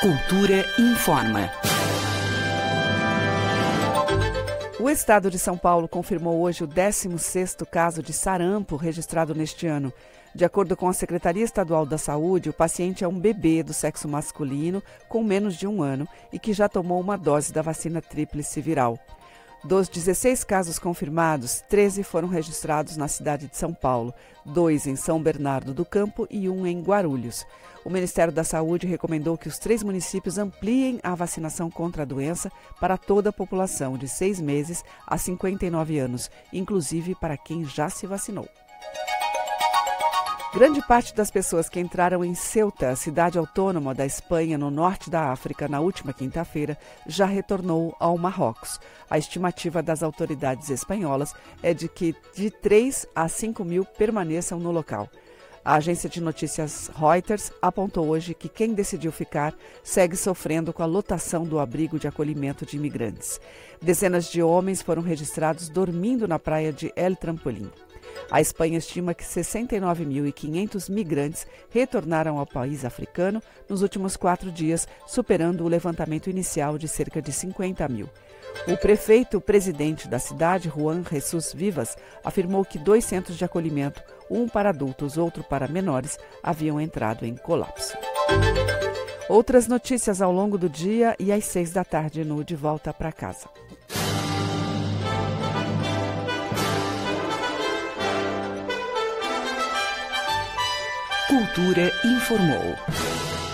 Cultura informa. O estado de São Paulo confirmou hoje o 16º caso de sarampo registrado neste ano. De acordo com a Secretaria Estadual da Saúde, o paciente é um bebê do sexo masculino com menos de 1 ano e que já tomou uma dose da vacina tríplice viral. Dos 16 casos confirmados, 13 foram registrados na cidade de São Paulo, 2 em São Bernardo do Campo e 1 em Guarulhos. O Ministério da Saúde recomendou que os 3 municípios ampliem a vacinação contra a doença para toda a população de 6 meses a 59 anos, inclusive para quem já se vacinou. Grande parte das pessoas que entraram em Ceuta, cidade autônoma da Espanha, no norte da África, na última quinta-feira, já retornou ao Marrocos. A estimativa das autoridades espanholas é de que de 3 a 5 mil permaneçam no local. A agência de notícias Reuters apontou hoje que quem decidiu ficar segue sofrendo com a lotação do abrigo de acolhimento de imigrantes. Dezenas de homens foram registrados dormindo na praia de El Trampolim. A Espanha estima que 69.500 migrantes retornaram ao país africano nos últimos 4 dias, superando o levantamento inicial de cerca de 50 mil. O prefeito-presidente da cidade, Juan Jesus Vivas, afirmou que 2 centros de acolhimento, um para adultos, outro para menores, haviam entrado em colapso. Outras notícias ao longo do dia e às 6 da tarde no De Volta para Casa. Cultura informou.